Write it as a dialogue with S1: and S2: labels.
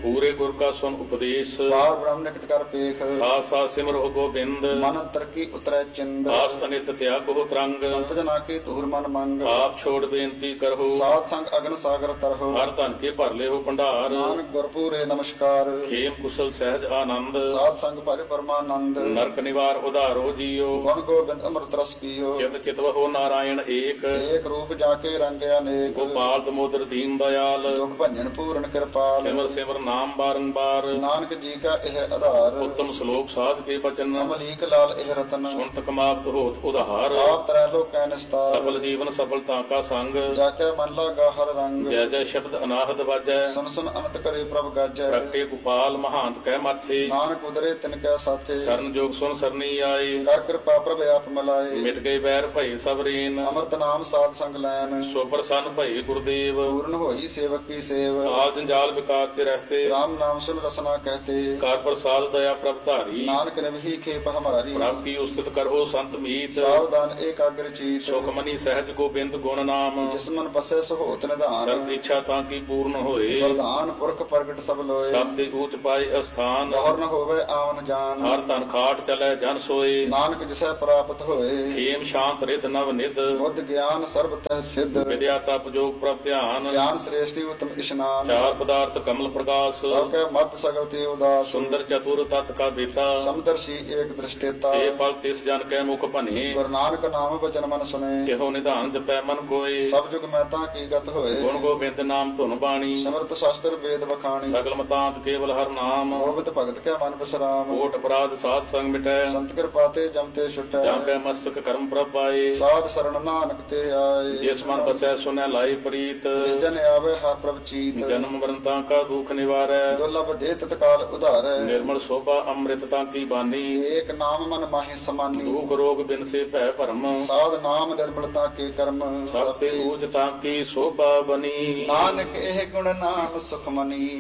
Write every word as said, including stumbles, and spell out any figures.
S1: ਪੂਰੇ ਗੁਰ ਕਾ ਸੁਨ ਉਪਦੇਸ਼
S2: ਬਾਰ ਬ੍ਰਹਮ ਨਿਕਟ ਕਰ ਪੇਖ
S1: ਸਾਥ ਸਾਥ ਸਿਮਰੋ ਗੋਬਿੰਦ
S2: ਮਨ ਅੰਤਰ ਕੀ ਉਤਰੈ ਚਿੰਦ
S1: ਆਸ ਅਨਿਤ ਤਿਆਗੋ ਤਰੰਗ
S2: ਸੰਤ ਜਨਾ ਕੀ ਧੂਰ ਮਨ ਮੰਗ
S1: ਆਪ ਛੋੜ ਬੇਨਤੀ ਕਰੋ
S2: ਸਾਧ ਸੰਗ ਅਗਨ ਸਾਗਰ ਤਰਹੁ
S1: ਹਰ ਧਨ ਕੇ ਭਰ ਲਿਓ ਭੰਡਾਰ
S2: ਨਾਨਕ ਗੁਰਪੂਰੇ ਨਮਸਕਾਰ
S1: ਖੇਮ ਕੁਸ਼ਲ ਸਹਿਜ ਆਨੰਦ
S2: ਸਾਧ ਸੰਗ ਭਰੇ ਪਰਮਾਨੰਦ
S1: ਨਰਕ ਨਿਵਾਰ ਉਧਾਰੋ ਜੀਓ
S2: ਗੁਣ ਗੋਬਿੰਦ ਅੰਮ੍ਰਿਤ ਰਸ ਪੀਓ
S1: ਚਿਤ ਚਿਤਵਹੁ ਨਾਰਾਇਣ ਏਕ
S2: ਏਕ ਰੂਪ ਜਾ ਕੇ ਰੰਗ ਅਨੇਕ
S1: ਗੋਪਾਲ ਦਮੋਦਰ ਦੀਨ ਦਇਆਲ
S2: ਦੁਖ ਭੰਜਨ ਪੂਰਨ ਕਿਰਪਾਲ
S1: ਸਿਮਰ ਸਿਮਰ ਨਾਮ ਬਾਰੰਬਾਰ
S2: ਨਾਨਕ ਜੀ ਕਾ ਇਹ ਆਧਾਰ
S1: ਉੱਤਮ ਸ਼ਲੋਕ ਸਾਧ ਕੇ ਬਚਨ
S2: ਅਮਲੀਕ ਲਾਲ ਇਹ ਰਤਨ
S1: ਸੁਣਤ ਕਮਾਪਤ ਹੋਤ ਉਧਾਰ
S2: ਆਪ ਤਰੈ ਲੋਕੈ ਨਿਸਤਾਰ
S1: ਸਫਲ ਜੀਵਨ ਸਫਲਤਾ ਕਾ ਸੰਗ
S2: ਜਾ ਕੇ ਮਨ ਲਾਗਾ ਹਰ ਰੰਗ
S1: ਜੈ ਜੈ ਸ਼ਬਦ ਅਨਾਹਦ ਵਾਜੈ
S2: ਸੁਨ ਸੁਨ ਅਨੰਤ ਕਰੇ ਪ੍ਰਭ ਗਾਜੈ
S1: ਪ੍ਰਗਟੇ ਗੋਪਾਲ ਮਹਾਂਤ ਕਹਿ ਮਾਥੇ
S2: ਨਾਨਕ ਉਦਰੇ ਤਿਨ ਕੈ ਸਾਥੇ
S1: ਸਰਨ ਜੋਗ ਸੁਨ ਸਰਨੀ ਆਏ
S2: ਕਰ ਕਿਰਪਾ ਪ੍ਰਭ ਆਪ ਮਲਾਏ
S1: ਮਿਟ ਗਏ ਬੈਰ ਭਈ ਸਭ ਰੇਨ
S2: ਅੰਮ੍ਰਿਤ ਨਾਮ ਸਾਧ ਸੰਗ ਲੈਨ
S1: ਸੋ ਪ੍ਰਸੰਨ ਭਈ ਗੁਰਦੇਵ
S2: ਪੂਰਨ ਹੋਈ ਸੇਵਕ ਕੀ ਸੇਵ
S1: ਕਾਲ ਜੰਜਾਲ ਵਿਕਾਰ ਤੇ ਰਹਤੇ
S2: ਰਾਮ ਨਾਮ ਸੁਨ ਰਸਨਾ ਕਹਤੇ
S1: ਕਰ ਪ੍ਰਸਾਦ ਦਇਆ ਪ੍ਰਭ ਧਾਰੀ
S2: ਨਾਨਕ ਨਿਵਹੀ ਖੇਪ ਹਮਾਰੀ
S1: ਪ੍ਰਭ ਕੀ ਉਸਤਤ ਕਰੋ ਸੰਤ ਮੀਤ
S2: ਸਾਵਧਾਨ ਏਕਾਗਰ ਚੀਤ
S1: ਸੁਖ ਮਨੀ ਸਹਿਜ ਗੋਬਿੰਦ ਗੁਣ ਨਾਮ
S2: ਜਿਸ ਮਨ ਬਸੈ ਸੋ ਹੋਤ ਨਿਧਾਨ
S1: ਸਰਬ ਇੱਛਾ ਤਾਂ ਕੀ ਪੂਰਨ ਹੋਏ
S2: ਵਰਦਾਨ ਪੁਰਖ ਪ੍ਰਗਟ ਸਭ ਲੋਏ
S1: ਸਭ ਤੇ ਊਚ ਪਾਏ ਅਸਥਾਨ
S2: ਦੌਰ ਨ ਹੋਵੇ ਆਵਨ ਜਾਨ
S1: ਹਰ ਤਨ ਖਾਟ ਚਲੈ ਜਨ ਸੋਏ
S2: ਨਾਨਕ ਜਿਸੈ ਪ੍ਰਾਪਤ ਹੋਏ
S1: ਖੇਮ ਸ਼ਾਂਤ ਰਿਦ ਨਵ ਨਿਦ
S2: ਬੁੱਧ ਗਿਆਨ ਸਰਬ ਤੈ ਸਿੱਧ
S1: ਵਿਦਿਆ ਤਪ ਜੋਗ ਪ੍ਰਭ ਧਿਆਨ
S2: ਗਿਆਨ ਸ੍ਰੇਸ਼ਟੀ ਉਤਮ ਇਸ਼ਨਾਨ
S1: ਚਾਰ ਪਦਾਰਥ ਕਮਲ ਪ੍ਰਕਾਸ਼
S2: ਸਭ ਕੈ ਮਤ ਸਗਲ ਤੇ ਉਦਾਸ
S1: ਸੁੰਦਰ ਚਤੁਰ ਤਤ ਕਾ ਬੇਤਾ
S2: ਸਮਦਰਸ਼ੀ ਏਕ ਦ੍ਰਿਸ਼ਟੇਤਾ
S1: ਇਹ ਫਲ ਤਿਸ ਜਨ ਕੈ ਮੁਖ ਭਨੇ
S2: ਗੁਰੂ ਨਾਨਕ ਨਾਮ ਬਚਨ ਮਨ ਸੁਨੇ
S1: ਕਿਹੋ ਨਿਧਾਨ ਜਪੈ ਮਨ ਕੋਏ
S2: ਸਭ ਜੁਗ ਮੈਂ ਤਾਂ ਕੀ ਗਤ ਹੋਏ
S1: ਗੁਣ ਗੋਬਿੰਦ ਨਾਮ ਧੁਨ ਬਾਣੀ
S2: ਸਮਰਤ ਸ਼ਾਸਤਰ ਵੇਦ ਬਖਾਣੀ
S1: ਸਗਲ ਮਤਾਂਤ ਕੇਵਲ ਹਰ ਨਾਮ
S2: ਗੋਬਿੰਦ ਭਗਤ ਕੈ ਮਨ ਬਿਸਰਾਮ
S1: ਕੋਟ ਅਪਰਾਧ ਸਾਧ ਸੰਗ ਮਿਟੈ
S2: ਸੰਤ ਕਿਰਪਾ ਤੇ ਜਮ ਤੇ ਛੁਟੈ
S1: ਜਾਂ ਕੈ ਮਸਤਕ ਕਰਮ ਪ੍ਰਭ ਪਾਏ
S2: ਸਾਧ ਸਰਣ ਨਾਨਕ ਤੇ ਆਏ
S1: ਜਿਸ ਮਨ ਬਸੈ ਸੁਨੈ ਲਾਈ ਪ੍ਰੀਤ
S2: ਜਿਸ ਜਨ ਆਵੇ ਹਾ ਪ੍ਰਭ ਚੀਤ
S1: ਜਨਮ ਮਰਨ ਤਾਂ ਕਾ ਦੁਖ ਨਿਵਾਰੈ
S2: ਦੁਰਲਭ ਦੇ ਤਤਕਾਲ ਉਧਾਰੈ
S1: ਨਿਰਮਲ ਸੋਭਾ ਅੰਮ੍ਰਿਤ ਤਾਂ ਕੀ ਬਾਨੀ
S2: ਏਕ ਨਾਮ ਮਨ ਮਾਹਿ ਸਮਾਨੀ
S1: ਦੁਖ ਰੋਗ ਬਿਨ ਸੇ ਭੈ ਭਰਮ
S2: ਸਾਧ ਨਾਮ ਨਿਰਮਲਤਾ ਕੇ ਕਰਮ
S1: ਸਭ ਤੇ ਊਜ ਤਾਂ ਕੀ ਸੋਭਾ ਬਨੀ
S2: ਨਾਨਕ ਇਹ ਗੁਣ ਨਾਮ ਸੁਖ ਮਨੀ